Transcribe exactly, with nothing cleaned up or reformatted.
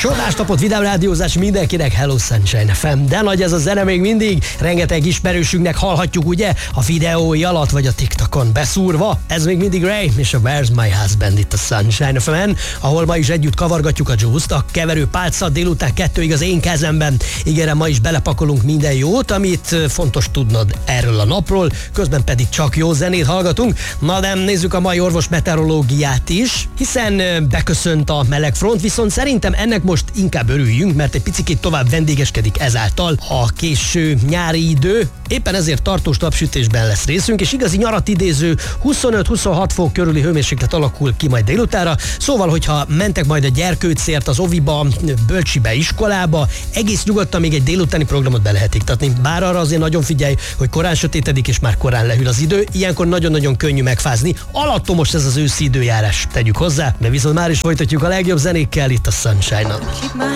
Csodás napot, vidám rádiózás mindenkinek, Hello Sunshine ef em. De nagy ez a zene még mindig, rengeteg ismerősünknek hallhatjuk, ugye, a videói alatt vagy a TikTokon beszúrva. Ez még mindig Ray és a Where's My Husband itt a Sunshine ef emen, ahol ma is együtt kavargatjuk a Juice-t, a keverő pálca délután kettőig az én kezemben. Ígérem, ma is belepakolunk minden jót, amit fontos tudnod erről a napról, közben pedig csak jó zenét hallgatunk. Na de nézzük a mai orvos meteorológiát is, hiszen beköszönt a meleg front, viszont szerintem ennek most inkább örüljünk, mert egy picit tovább vendégeskedik ezáltal a késő nyári idő. Éppen ezért tartós napsütésben lesz részünk, és igazi nyarat idéző huszonöt-huszonhat fok körüli hőmérséklet alakul ki majd délutára. Szóval, hogyha mentek majd a gyerkőcért az oviba, bölcsibe, iskolába, egész nyugodtan még egy délutáni programot be lehet iktatni. Bár arra azért nagyon figyelj, hogy korán sötétedik és már korán lehűl az idő, ilyenkor nagyon-nagyon könnyű megfázni. Alattomos ez az őszi időjárás, tegyük hozzá, de viszont már is folytatjuk a legjobb zenékkel itt a Sunshine-on.